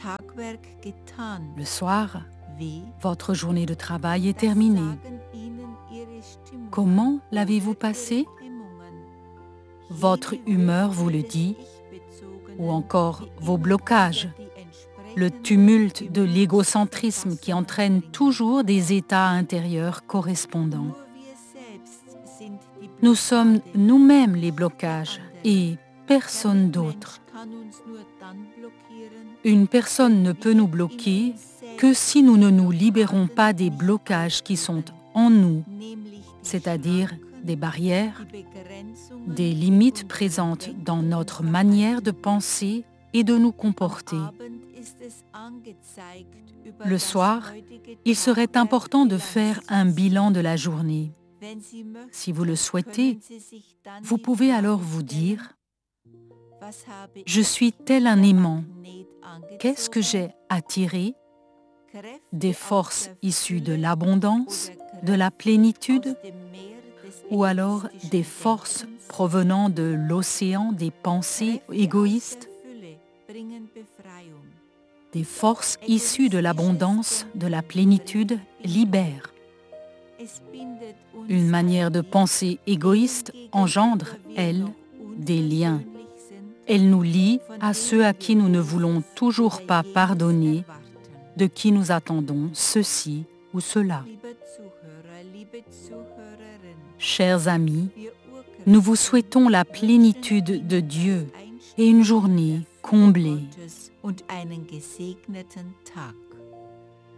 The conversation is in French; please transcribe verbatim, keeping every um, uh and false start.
Le soir, votre journée de travail est terminée. Comment l'avez-vous passée? Votre humeur vous le dit, ou encore vos blocages, le tumulte de l'égocentrisme qui entraîne toujours des états intérieurs correspondants. Nous sommes nous-mêmes les blocages et personne d'autre. Une personne ne peut nous bloquer que si nous ne nous libérons pas des blocages qui sont en nous, c'est-à-dire des barrières, des limites présentes dans notre manière de penser et de nous comporter. Le soir, il serait important de faire un bilan de la journée. Si vous le souhaitez, vous pouvez alors vous dire « Je suis tel un aimant. Qu'est-ce que j'ai attiré? Des forces issues de l'abondance, de la plénitude, ou alors des forces provenant de l'océan des pensées égoïstes? Des forces issues de l'abondance, de la plénitude libèrent. Une manière de penser égoïste engendre, elle, des liens. Elle nous lie à ceux à qui nous ne voulons toujours pas pardonner, de qui nous attendons ceci ou cela. Chers amis, nous vous souhaitons la plénitude de Dieu et une journée comblée. und einen gesegneten Tag.